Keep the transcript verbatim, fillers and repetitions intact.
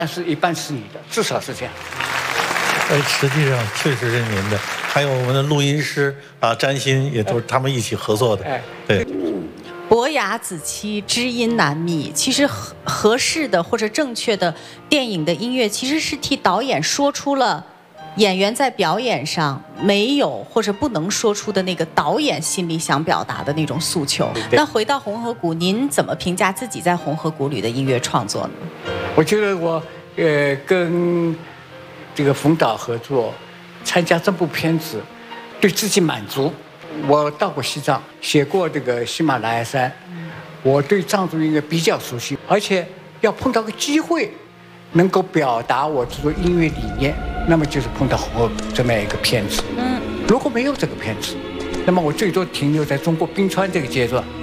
但是一半是你的，至少是这样。 呃，实际上确实是您的，还有我们的录音师啊，詹鑫也都是他们一起合作的。 哎， 对。 伯牙子期知音难觅，其实合合适的或者正确的电影的音乐，其实是替导演说出了演员在表演上没有或者不能说出的那个导演心里想表达的那种诉求。那回到红河谷，您怎么评价自己在红河谷里的音乐创作呢？ 我觉得我呃跟这个冯导合作，参加这部片子，对自己满足。我到过西藏，写过这个喜马拉雅山，我对藏族音乐比较熟悉，而且要碰到个机会，能够表达我这种音乐理念，那么就是碰到红河谷这么一个片子。嗯，如果没有这个片子，那么我最多停留在中国冰川这个阶段。